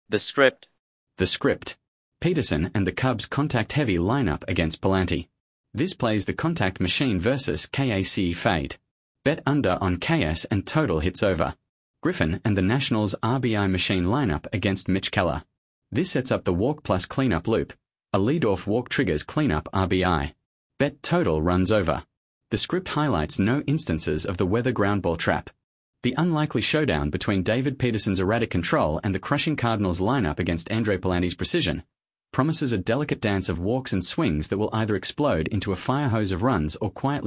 The script. The script. Peterson and the Cubs contact-heavy lineup against Pawlenty. This plays the contact machine versus KAC fade. Bet under on KS and total hits over. Griffin and the Nationals RBI machine lineup against Mitch Keller. This sets up the walk plus cleanup loop. A leadoff walk triggers cleanup RBI. Bet total runs over. The script highlights no instances of the weather groundball trap. The unlikely showdown between David Peterson's erratic control and the crushing Cardinals lineup against Andre Pawlenty's precision promises a delicate dance of walks and swings that will either explode into a fire hose of runs or quietly